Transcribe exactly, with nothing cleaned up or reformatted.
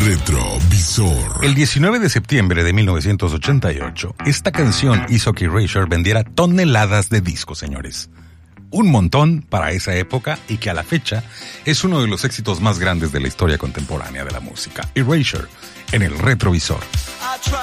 Retrovisor. El diecinueve de septiembre de mil novecientos ochenta y ocho, esta canción hizo que Erasure vendiera toneladas de discos, señores. Un montón para esa época y que a la fecha es uno de los éxitos más grandes de la historia contemporánea de la música. Erasure, en el Retrovisor.